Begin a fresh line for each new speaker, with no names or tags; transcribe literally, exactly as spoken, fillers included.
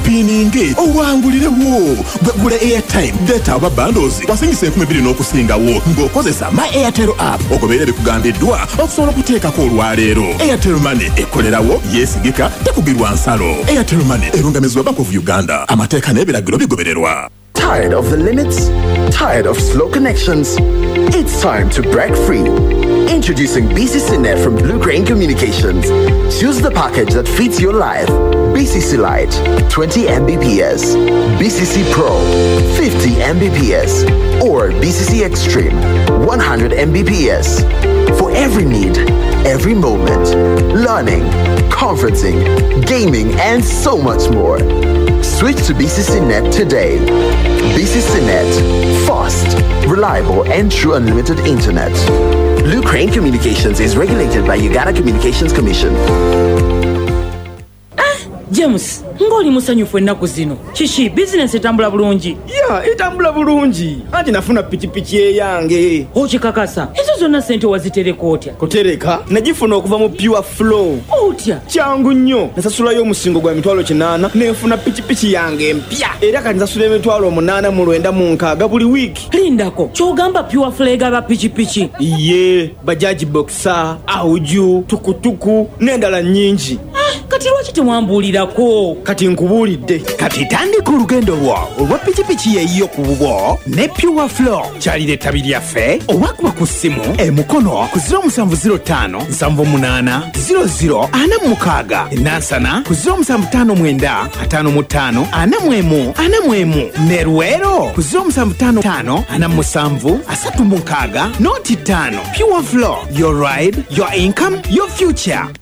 weepininge owangulirewo. Gula airtime data aba bundles wasingise enkumi bbiri n'okusingawo ng'okozesa My Airtel app ogoberera bikugambiddwa okusobola okuteekako olwaleero. Airtel Money ekolerawo yeesigika tekugirwa nsalo. Airtel Money erungamizibwa Bank of Uganda. Amateeka n'ebiragiro bigobererwa.
Tired of the limits? Tired of slow connections? It's time to break free. Introducing B C C Net from Blue Crane Communications. Choose the package that fits your life. B C C Lite, twenty megabits per second. B C C Pro, fifty megabits per second. Or B C C Extreme, one hundred megabits per second. For every need, every moment. Learning, conferencing, gaming, and so much more. Switch to B C C Net today. B C C Net. Fast, reliable, and true unlimited internet. Blue Crane Communications is regulated by Uganda Communications Commission.
James, ngoli musanyufu ennaku zino. Chichi, business etambula bulungi.
Ya, etambula bulungi. Anti nafuna pichipichi eyange.
Ochikakasa. Ezo zonna sente wazitereka otya?
Kutereka, nagifuna okuva mu Pure Flow.
Otya?
Kyangu nnyo. Nasasulayo omusingo gwa emitwalo kinaana nenfuna pichipichi yange empya. Era kati nsasula emitwalo munaana mu lwenda mu nkaaga buli wiiki.
Lindako, kyogamba Pure Flow egaba pichipichi.
Iye, bajaji boxer, auju, tukutuku, n'endala nnyingi.
Kati lwaki temwambuulirako?
Kati nkubuulidde.
Kati tandika olugendo lwo olwa pikipiki yeeyo ku bubwo ne Pure Flow. Kyalira ettabi lyaffe owakuba ku ssimu emukono ku zero seven zero five seven eight zero zero ana mukaaga enansana ku zero seven five nine five five ana mwemu ana mwemu ne Luweero ku zero seven five five ana musanvu asatu mukaaga noti ttaano. Pure Flow, your ride, your income, your future.